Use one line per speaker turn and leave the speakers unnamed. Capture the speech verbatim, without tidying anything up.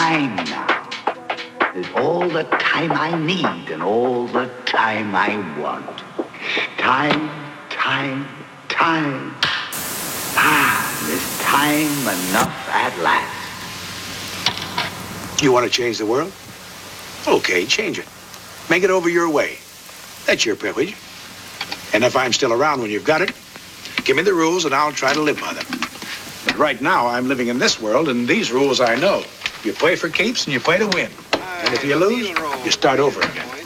time now is all the time I need and all the time I want. Time, time, time. Ah, there's time enough at last.
You want to change the world? Okay, change it. Make it over your way. That's your privilege. And if I'm still around when you've got it, give me the rules and I'll try to live by them. But right now, I'm living in this world, and these rules I know. You play for keeps and you play to win. And if you lose, you start over again.